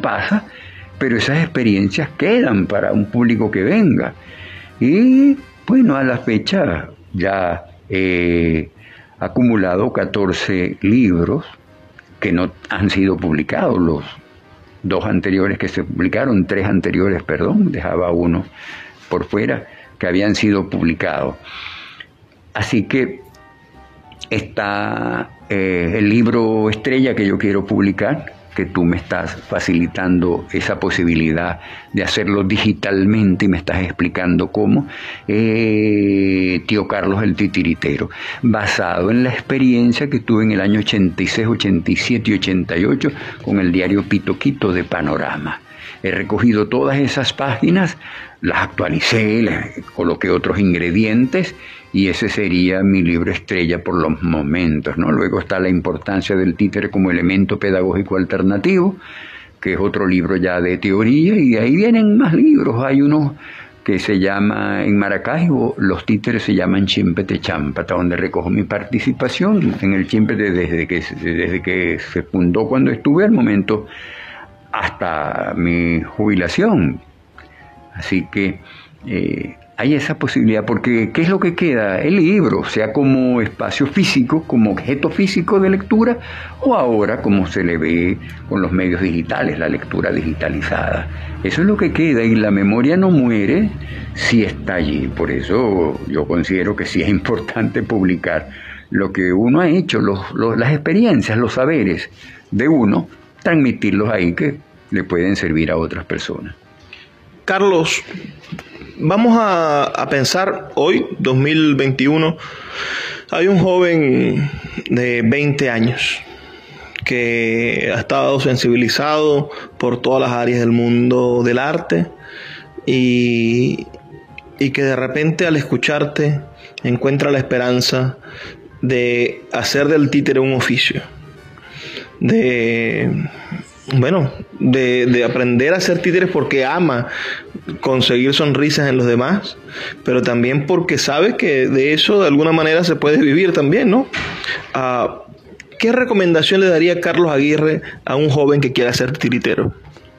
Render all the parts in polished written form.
pasa, pero esas experiencias quedan para un público que venga. Y bueno, a la fecha ya he acumulado 14 libros que no han sido publicados, los 2 anteriores que se publicaron, 3 anteriores, perdón, dejaba uno por fuera, que habían sido publicados. Así que está el libro estrella que yo quiero publicar, que tú me estás facilitando esa posibilidad de hacerlo digitalmente y me estás explicando cómo, Tío Carlos el Titiritero, basado en la experiencia que tuve en el año 86, 87 y 88 con el diario Pitoquito de Panorama. He recogido todas esas páginas, las actualicé, les coloqué otros ingredientes y ese sería mi libro estrella por los momentos, ¿no? Luego está La importancia del títere como elemento pedagógico alternativo, que es otro libro ya de teoría, y ahí vienen más libros. Hay uno que se llama, en Maracaibo, los títeres se llaman Chimpete Chámpata, donde recojo mi participación en el Chimpete desde que se fundó cuando estuve al momento hasta mi jubilación. Así que hay esa posibilidad, porque ¿qué es lo que queda? El libro, sea como espacio físico, como objeto físico de lectura, o ahora como se le ve con los medios digitales, la lectura digitalizada. Eso es lo que queda, y la memoria no muere si está allí. Por eso yo considero que sí es importante publicar lo que uno ha hecho, las experiencias, los saberes de uno, transmitirlos ahí, que le pueden servir a otras personas. Carlos, vamos a pensar hoy, 2021, hay un joven de 20 años que ha estado sensibilizado por todas las áreas del mundo del arte y que de repente al escucharte encuentra la esperanza de hacer del títere un oficio, de aprender a hacer títeres porque ama conseguir sonrisas en los demás, pero también porque sabe que de eso de alguna manera se puede vivir también, ¿no? ¿Qué recomendación le daría Carlos Aguirre a un joven que quiera ser titiritero?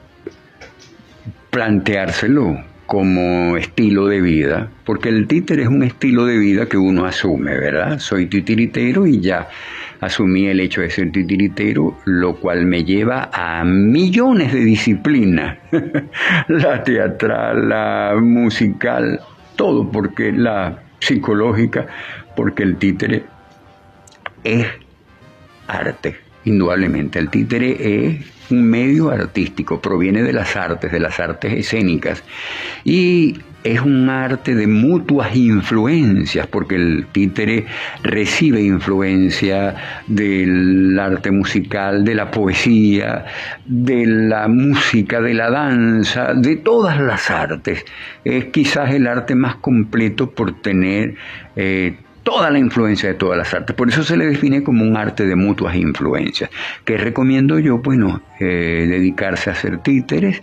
Planteárselo como estilo de vida, porque el títere es un estilo de vida que uno asume, ¿verdad? Soy titiritero y ya asumí el hecho de ser titiritero, lo cual me lleva a millones de disciplinas, la teatral, la musical, todo, porque la psicológica, porque el títere es arte, indudablemente. El títere es un medio artístico, proviene de las artes escénicas, y es un arte de mutuas influencias, porque el títere recibe influencia del arte musical, de la poesía, de la música, de la danza, de todas las artes. Es quizás el arte más completo por tener toda la influencia de todas las artes. Por eso se le define como un arte de mutuas influencias. ¿Qué recomiendo yo? Bueno, dedicarse a hacer títeres,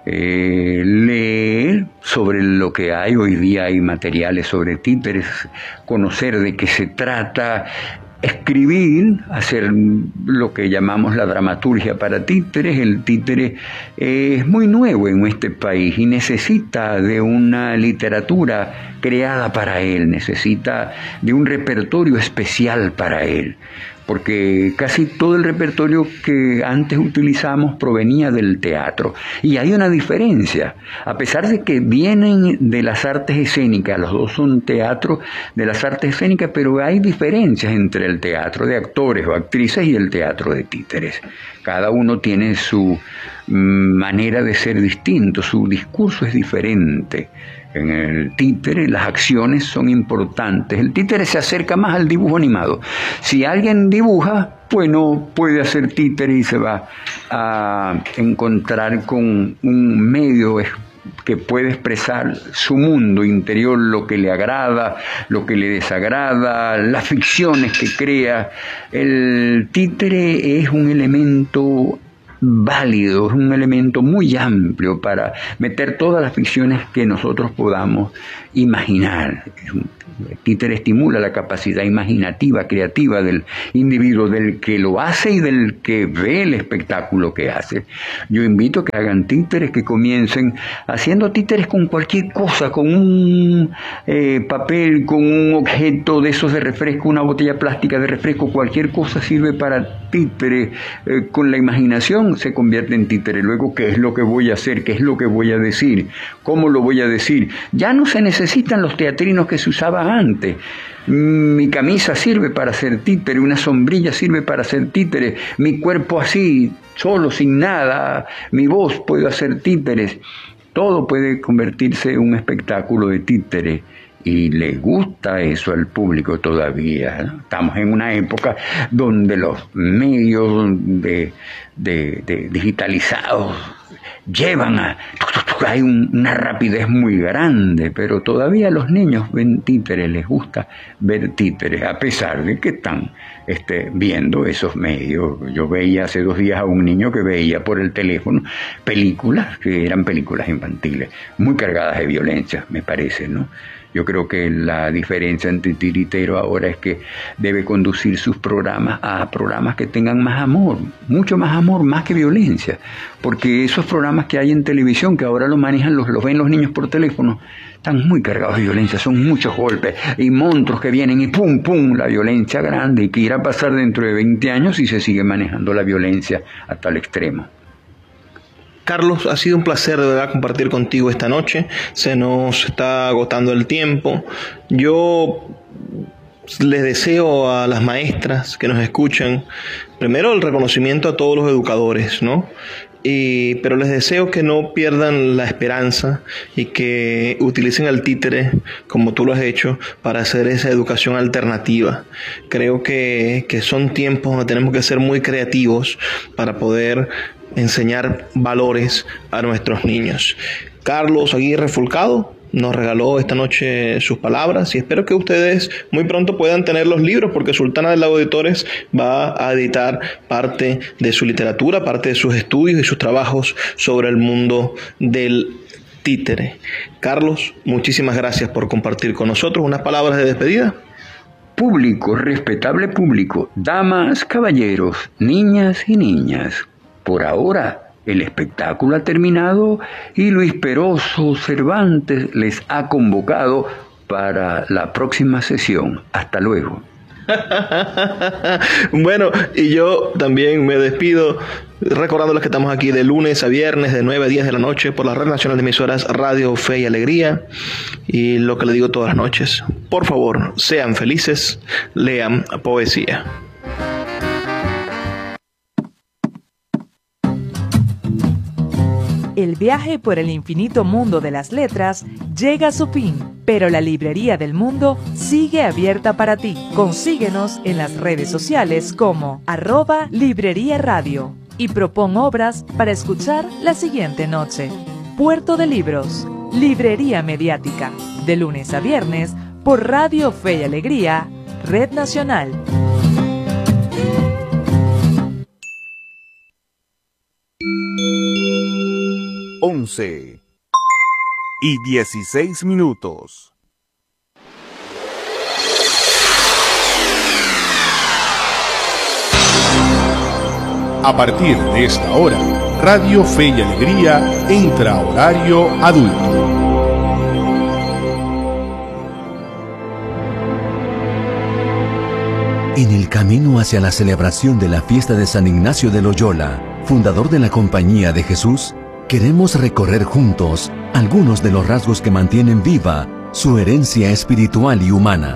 leer sobre lo que hay. Hoy día hay materiales sobre títeres, conocer de qué se trata, escribir, hacer lo que llamamos la dramaturgia para títeres. El títere es muy nuevo en este país y necesita de una literatura creada para él, necesita de un repertorio especial para él, porque casi todo el repertorio que antes utilizamos provenía del teatro. Y hay una diferencia, a pesar de que vienen de las artes escénicas, los dos son teatro de las artes escénicas, pero hay diferencias entre el teatro de actores o actrices y el teatro de títeres. Cada uno tiene su manera de ser distinto, su discurso es diferente. En el títere las acciones son importantes. El títere se acerca más al dibujo animado. Si alguien dibuja, bueno, puede hacer títere y se va a encontrar con un medio que puede expresar su mundo interior, lo que le agrada, lo que le desagrada, las ficciones que crea. El títere es un elemento válido, es un elemento muy amplio para meter todas las ficciones que nosotros podamos imaginar. Es El títere estimula la capacidad imaginativa, creativa del individuo, del que lo hace y del que ve el espectáculo que hace. Yo invito a que hagan títeres, que comiencen haciendo títeres con cualquier cosa, con un papel, con un objeto de esos de refresco, una botella plástica de refresco, cualquier cosa sirve para títere. Con la imaginación se convierte en títere. Luego, ¿qué es lo que voy a hacer? ¿Qué es lo que voy a decir? ¿Cómo lo voy a decir? Ya no se necesitan los teatrinos que se usaban antes. Mi camisa sirve para hacer títere, una sombrilla sirve para hacer títere, mi cuerpo así, solo, sin nada, mi voz, puedo hacer títeres. Todo puede convertirse en un espectáculo de títere. Y le gusta eso al público todavía, ¿no? Estamos en una época donde los medios digitalizados llevan hay una rapidez muy grande, pero todavía los niños ven títeres, les gusta ver títeres, a pesar de que están viendo esos medios. Yo veía hace 2 días a un niño que veía por el teléfono películas que eran películas infantiles, muy cargadas de violencia, me parece, ¿no? Yo creo que la diferencia entre tiritero ahora es que debe conducir sus programas a programas que tengan más amor, mucho más amor, más que violencia. Porque esos programas que hay en televisión, que ahora los manejan, los ven los niños por teléfono, están muy cargados de violencia, son muchos golpes y monstruos que vienen y pum, pum, la violencia grande. ¿Y que irá a pasar dentro de 20 años si se sigue manejando la violencia hasta el extremo? Carlos, ha sido un placer de verdad compartir contigo esta noche. Se nos está agotando el tiempo. Yo les deseo a las maestras que nos escuchan, primero el reconocimiento a todos los educadores, ¿no? Pero les deseo que no pierdan la esperanza y que utilicen el títere, como tú lo has hecho, para hacer esa educación alternativa. Creo que son tiempos donde tenemos que ser muy creativos para poder enseñar valores a nuestros niños. Carlos Aguirre Fulcado nos regaló esta noche sus palabras y espero que ustedes muy pronto puedan tener los libros, porque Sultana del Lago Editores va a editar parte de su literatura, parte de sus estudios y sus trabajos sobre el mundo del títere. Carlos, muchísimas gracias por compartir con nosotros. Unas palabras de despedida. Público, respetable público, damas, caballeros, niñas y niñas, por ahora el espectáculo ha terminado y Luis Peroso Cervantes les ha convocado para la próxima sesión. Hasta luego. Bueno, y yo también me despido recordándoles que estamos aquí de lunes a viernes de 9 a 10 de la noche por la Red Nacional de Emisoras Radio Fe y Alegría. Y lo que le digo todas las noches: por favor, sean felices, lean poesía. El viaje por el infinito mundo de las letras llega a su fin, pero la Librería del Mundo sigue abierta para ti. Consíguenos en las redes sociales como @Librería Radio y propon obras para escuchar la siguiente noche. Puerto de Libros, Librería Mediática, de lunes a viernes por Radio Fe y Alegría, Red Nacional. y 16 minutos. A partir de esta hora, Radio Fe y Alegría entra a horario adulto. En el camino hacia la celebración de la fiesta de San Ignacio de Loyola, fundador de la Compañía de Jesús, queremos recorrer juntos algunos de los rasgos que mantienen viva su herencia espiritual y humana.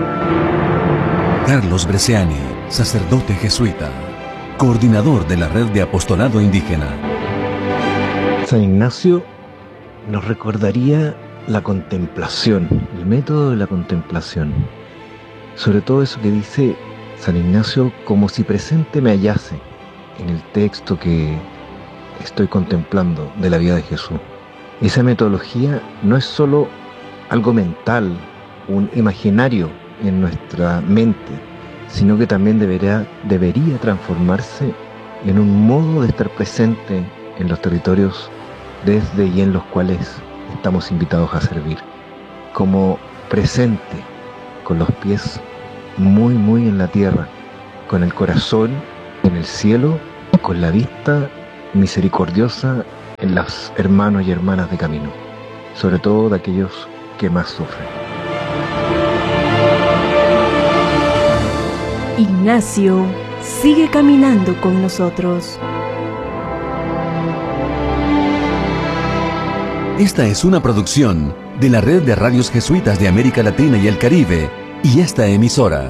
Carlos Bresciani, sacerdote jesuita, coordinador de la Red de Apostolado Indígena. San Ignacio nos recordaría la contemplación, el método de la contemplación. Sobre todo eso que dice San Ignacio: como si presente me hallase en el texto que estoy contemplando de la vida de Jesús. Esa metodología no es solo algo mental, un imaginario en nuestra mente, sino que también debería transformarse en un modo de estar presente en los territorios desde y en los cuales estamos invitados a servir. Como presente con los pies muy, muy en la tierra, con el corazón en el cielo, con la vista misericordiosa en los hermanos y hermanas de camino, sobre todo de aquellos que más sufren. Ignacio sigue caminando con nosotros. Esta es una producción de la Red de Radios Jesuitas de América Latina y el Caribe y esta emisora.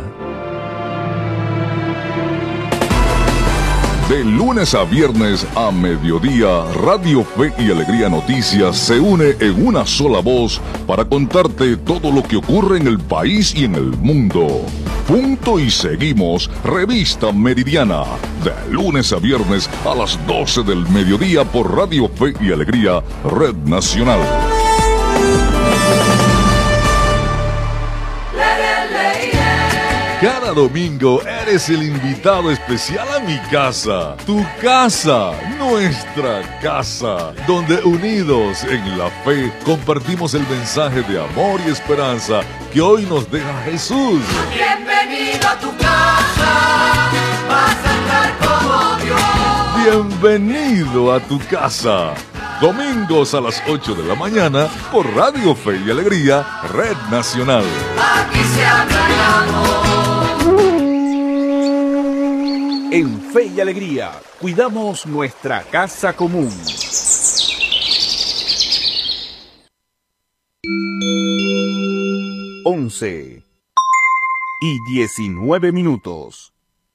De lunes a viernes a mediodía, Radio Fe y Alegría Noticias se une en una sola voz para contarte todo lo que ocurre en el país y en el mundo. Punto y seguimos, Revista Meridiana, de lunes a viernes a las 12 del mediodía por Radio Fe y Alegría, Red Nacional. Cada domingo eres el invitado especial a mi casa, tu casa, nuestra casa, donde unidos en la fe compartimos el mensaje de amor y esperanza que hoy nos deja Jesús. Bienvenido a tu casa, vas a estar como Dios. Bienvenido a tu casa. Domingos a las 8 de la mañana por Radio Fe y Alegría, Red Nacional. Aquí se habla el amor. En Fe y Alegría, cuidamos nuestra casa común. 11:19.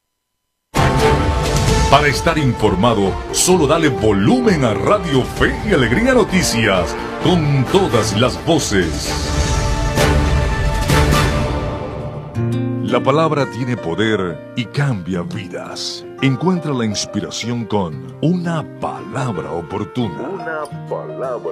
Para estar informado, solo dale volumen a Radio Fe y Alegría Noticias, con todas las voces. La palabra tiene poder y cambia vidas. Encuentra la inspiración con una palabra oportuna. Una palabra